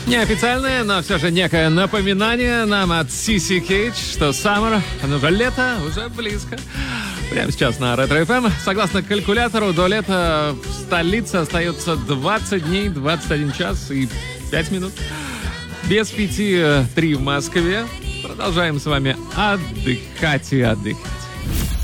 Неофициальное, но все же некое напоминание нам от Сиси Кейдж, что Summer, оно уже лето, уже близко. Прямо сейчас на Ретро FM. Согласно калькулятору, до лета в столице остается 20 дней, 21 час и 5 минут. Без 5:03 в Москве. Продолжаем с вами отдыхать и отдыхать.